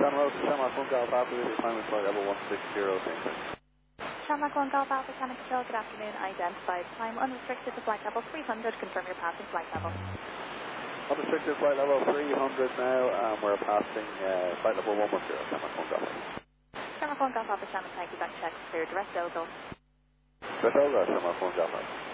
Shamrock 1 Golf Alpha, this is climbing flight level 160, thank you. Shamrock 1 Golf Alpha, Shannon Control, good afternoon. Identified time unrestricted to flight level 300. Confirm your passing flight level. Unrestricted flight level 300 now, and we're passing flight level 110, Shamrock 1 Golf Alpha. Shamrock 1 Golf Alpha, Shannon, thank you. Back check, clear direct Ogo. Direct Ogo, Shamrock 1 Golf Alpha.